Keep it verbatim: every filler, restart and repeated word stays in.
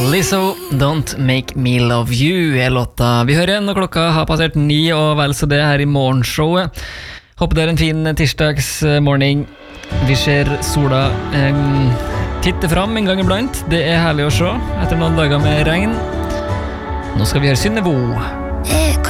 Lizzo, Don't Make Me Love You er låta vi hører når klokka har passert ni og vel så det her i morgenshowet. Håper det er en fin tirsdagsmorgen. Vi ser sola eh, titte fram en gang iblant. Det er herlig å se etter noen dager med regn. Nå skal vi høre Synnevo.